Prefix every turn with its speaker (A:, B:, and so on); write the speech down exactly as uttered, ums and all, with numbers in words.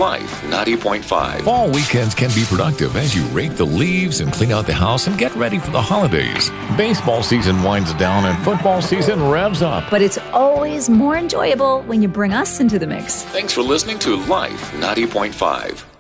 A: Life ninety point five.
B: Fall weekends can be productive as you rake the leaves and clean out the house and get ready for the holidays. Baseball season winds down and football season revs up.
C: But it's always more enjoyable when you bring us into the mix.
A: Thanks for listening to Life ninety point five.